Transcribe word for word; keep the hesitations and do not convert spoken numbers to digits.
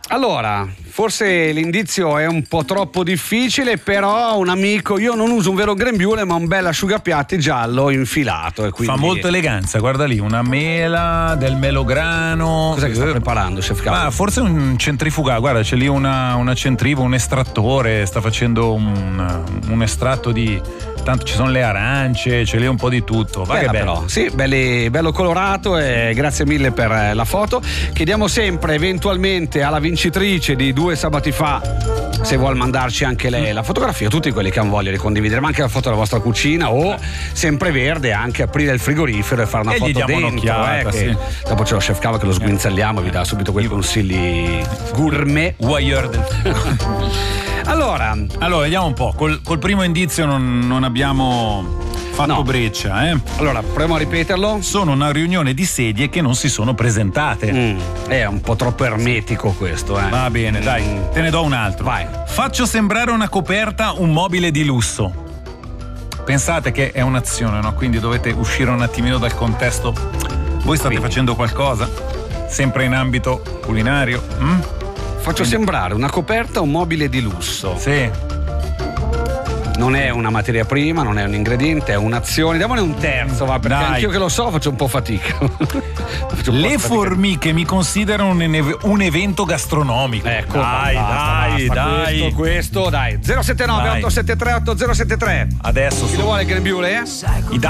Allora, forse l'indizio è un po' troppo difficile, però un amico, io non uso un vero grembiule ma un bel asciugapiatti giallo infilato e quindi... Fa molto eleganza, guarda lì, una mela, del melograno. Cos'è che sta preparando, chef Carlo? Ah, forse un centrifugato, guarda c'è lì una, una centrifuga, un estrattore, sta facendo un, un estratto di... Tanto ci sono le arance, c'è lì un po' di tutto. Va Bella che bello. però, sì, belli, bello colorato e grazie mille per la foto. Chiediamo sempre eventualmente alla vincitrice di due sabati fa se vuol mandarci anche lei la fotografia, tutti quelli che hanno voglia di condividere, ma anche la foto della vostra cucina o sempreverde anche aprire il frigorifero e fare una E gli foto diamo dentro. un'occhiata, Eh, che sì. Dopo c'è lo chef Cava che lo sguinzagliamo e vi dà subito quei consigli gourmet. Voyeur del Allora, allora vediamo un po'. Col, col primo indizio non, non abbiamo fatto No. breccia, eh? allora proviamo a ripeterlo. Sono una riunione di sedie che non si sono presentate. Mm, è un po' troppo ermetico questo, eh. Va bene, dai, Mm. te ne do un altro. Vai. Faccio sembrare una coperta un mobile di lusso. Pensate che è un'azione, no? Quindi dovete uscire un attimino dal contesto. Voi state Quindi. facendo qualcosa? Sempre in ambito culinario? Mm? Faccio sembrare una coperta un mobile di lusso. Sì. Non è una materia prima, non è un ingrediente, è un'azione. Diamone un terzo, va, perché Dai. anch'io che lo so faccio un po' fatica. Faccio un po' Le fatica. formiche mi considerano un, ene- un evento gastronomico. Ecco, dai, basta, dai, basta. dai. Questo, questo, dai. zero sette nove Dai. otto sette tre otto zero sette tre. Adesso Chi su- lo vuole il grembiule? i